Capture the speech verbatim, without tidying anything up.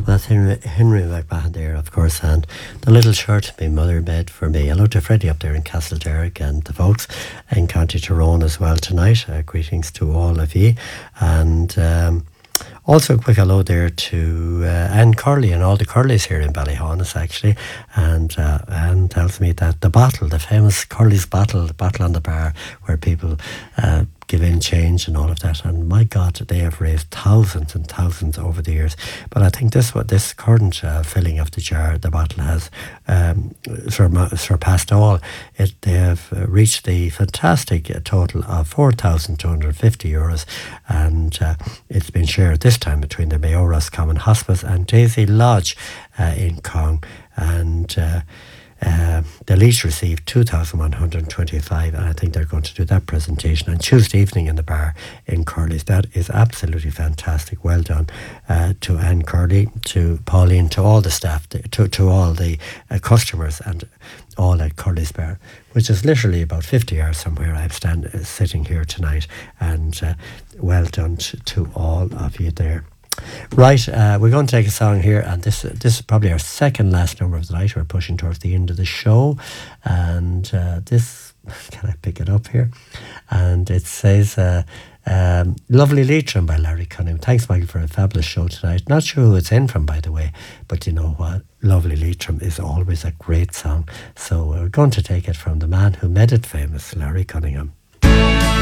That's Henry, Henry McMahon there, of course, and the little shirt my mother made for me. Hello to Freddie up there in Castlederrick and the folks in County Tyrone as well tonight. Uh, greetings to all of you. And um, also a quick hello there to uh, Anne Curley and all the Curleys here in Ballyhonus, actually. And uh, Anne tells me that the bottle, the famous Curley's bottle, the bottle on the bar where people uh, give in change and all of that. And my God, they have raised thousands and thousands over the years. But I think this what this current uh, filling of the jar, the bottle has um, sur- surpassed all. It they have uh, reached the fantastic uh, total of four thousand two hundred fifty euros, and uh, it's been shared this time between the Mayo Roscommon Hospice and Daisy Lodge uh, in Cong, and. Uh, Uh, they'll each receive two thousand one hundred twenty-five, and I think they're going to do that presentation on Tuesday evening in the bar in Curley's. That is absolutely fantastic. Well done uh, to Anne Curley, to Pauline, to all the staff, to, to all the uh, customers and all at Curley's Bar, which is literally about fifty yards somewhere. I'm stand, uh, sitting here tonight, and uh, well done to, to all of you there. Right, uh, we're going to take a song here, and this this is probably our second last number of the night. We're pushing towards the end of the show, and uh, this, can I pick it up here? And it says, uh, um, Lovely Leitrim by Larry Cunningham. Thanks, Michael, for a fabulous show tonight. Not sure who it's in from, by the way, but you know what? Lovely Leitrim is always a great song. So we're going to take it from the man who made it famous, Larry Cunningham.